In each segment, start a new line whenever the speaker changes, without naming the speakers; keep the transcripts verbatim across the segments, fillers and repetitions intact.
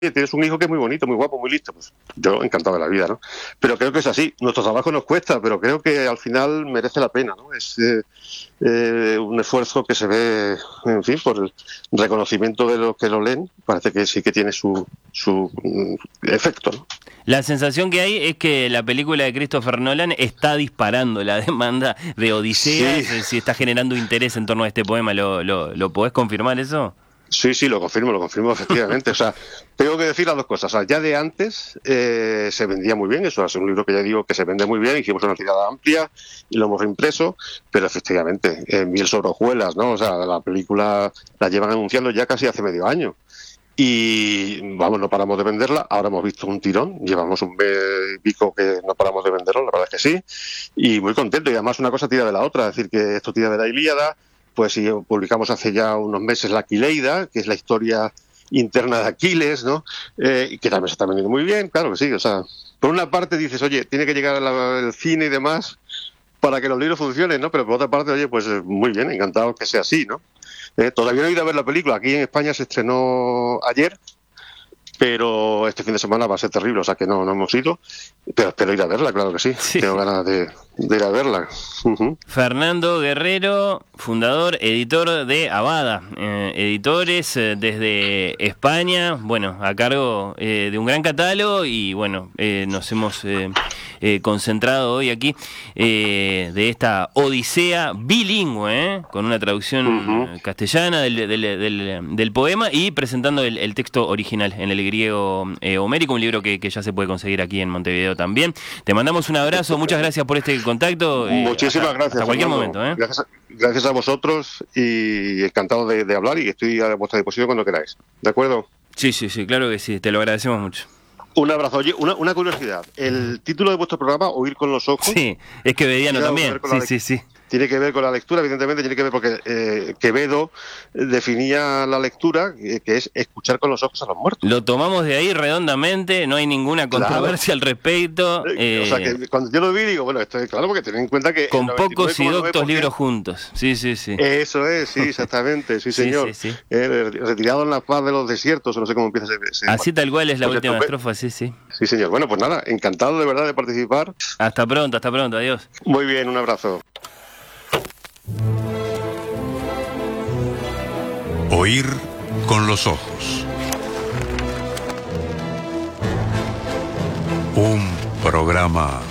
tienes un hijo que es muy bonito, muy guapo, muy listo, pues yo encantado de la vida, ¿no? Pero creo que es así, nuestro trabajo nos cuesta, pero creo que al final merece la pena, ¿no? Es eh, eh, un esfuerzo que se ve, en fin, por el reconocimiento de los que lo leen, parece que sí que tiene su, su mm, efecto, ¿no?
La sensación que hay es que la película de Christopher Nolan está disparando la demanda de Odisea, sí. si, si está generando interés en torno a este poema. ¿Lo, lo, lo podés confirmar eso?
Sí, sí, lo confirmo, lo confirmo efectivamente. O sea, tengo que decir las dos cosas. O sea, ya de antes eh, se vendía muy bien, eso es un libro que ya digo que se vende muy bien, hicimos una tirada amplia y lo hemos reimpreso, pero efectivamente, eh, miel sobre hojuelas, ¿no? O sea, la película la llevan anunciando ya casi hace medio año. Y vamos, no paramos de venderla. Ahora hemos visto un tirón, llevamos un mes y pico que no paramos de venderlo, la verdad es que sí, y muy contento. Y además una cosa tira de la otra, es decir, que esto tira de la Ilíada. Pues sí, publicamos hace ya unos meses la Aquileida, que es la historia interna de Aquiles, ¿no? Eh, y que también se está vendiendo muy bien, claro que sí. O sea, por una parte dices, oye, tiene que llegar el cine y demás para que los libros funcionen, ¿no? Pero por otra parte, oye, pues muy bien, encantado que sea así, ¿no? Eh, todavía no he ido a ver la película. Aquí en España se estrenó ayer, pero este fin de semana va a ser terrible, o sea que no, no hemos ido, pero espero ir a verla, claro que sí, sí. Tengo ganas de, de ir a verla. Uh-huh.
Fernando Guerrero, fundador, editor de Abada, eh, editores eh, desde España, bueno, a cargo eh, de un gran catálogo y bueno, eh, nos hemos eh, eh, concentrado hoy aquí eh, de esta odisea bilingüe, eh, con una traducción uh-huh. castellana del, del, del, del poema y presentando el, el texto original en el griego eh, homérico, un libro que, que ya se puede conseguir aquí en Montevideo también. Te mandamos un abrazo, muchas gracias por este contacto.
Eh, Muchísimas hasta, gracias.
Hasta cualquier
Fernando.
momento. ¿eh?
Gracias, a, gracias a vosotros y encantado de, de hablar y estoy a vuestra disposición cuando queráis. ¿De acuerdo?
Sí, sí, sí, claro que sí, te lo agradecemos mucho.
Un abrazo. Oye, una, una curiosidad. El título de vuestro programa, Oír con los ojos.
Sí, es quevediano también. Sí, sí, sí.
Tiene que ver con la lectura, evidentemente, tiene que ver porque eh, Quevedo definía la lectura, eh, que es escuchar con los ojos a los muertos.
Lo tomamos de ahí redondamente, no hay ninguna controversia claro. al respecto.
Eh, o sea, que cuando yo lo vi, digo, bueno, esto es claro, porque ten en cuenta que...
Con pocos y doctos libros juntos. Sí, sí, sí.
Eso es, sí, exactamente, sí, señor. Sí, sí, sí. Eh, retirado en la paz de los desiertos, no sé cómo empieza ese... ese
Así tal cual es la
pues
última
esto,
estrofa, sí, sí.
Sí, señor. Bueno, pues nada, encantado de verdad de participar.
Hasta pronto, hasta pronto, adiós.
Muy bien, un abrazo.
Oír con los ojos. Un programa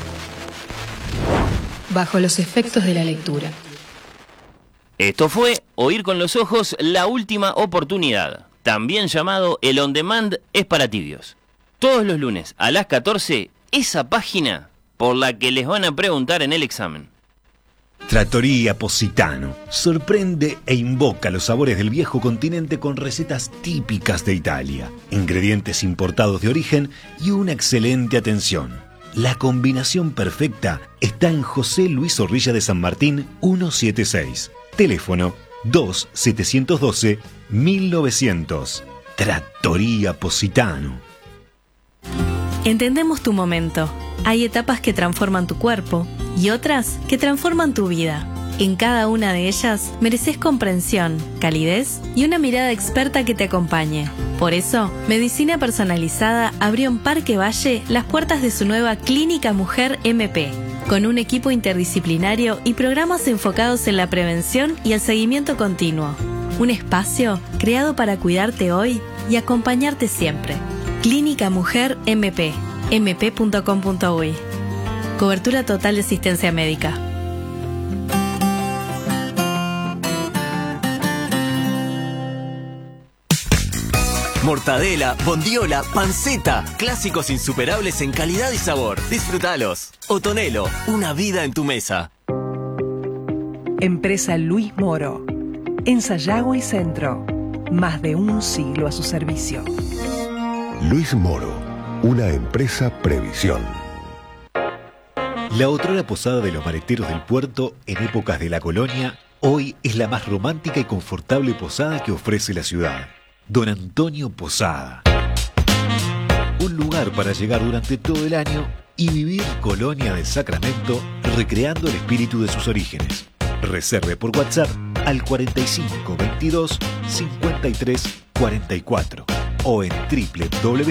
bajo los efectos de la lectura.
Esto fue Oír con los ojos, la última oportunidad, también llamado El On Demand es para tibios. Todos los lunes a las catorce, esa página por la que les van a preguntar en el examen.
Trattoria Positano sorprende e invoca los sabores del viejo continente con recetas típicas de Italia, ingredientes importados de origen y una excelente atención. La combinación perfecta está en José Luis Zorrilla de San Martín ciento setenta y seis. Teléfono dos siete uno dos mil novecientos. Trattoria Positano.
Entendemos tu momento. Hay etapas que transforman tu cuerpo y otras que transforman tu vida. En cada una de ellas mereces comprensión, calidez y una mirada experta que te acompañe. Por eso, Medicina Personalizada abrió en Parque Valle las puertas de su nueva Clínica Mujer M P, con un equipo interdisciplinario y programas enfocados en la prevención y el seguimiento continuo. Un espacio creado para cuidarte hoy y acompañarte siempre. Clínica Mujer M P, m p punto com punto u y. Cobertura total de asistencia médica.
Mortadela, bondiola, panceta, clásicos insuperables en calidad y sabor. Disfrútalos. Otonelo, una vida en tu mesa.
Empresa Luis Moro. En Sayago y Centro. Más de un siglo a su servicio.
Luis Moro, una empresa Previsión.
La otrora posada de los maleteros del puerto en épocas de la colonia, hoy es la más romántica y confortable posada que ofrece la ciudad. Don Antonio Posada. Un lugar para llegar durante todo el año y vivir Colonia del Sacramento recreando el espíritu de sus orígenes. Reserve por WhatsApp al cuarenta y cinco veintidós cincuenta y tres cuarenta y cuatro. o en doble u doble u doble u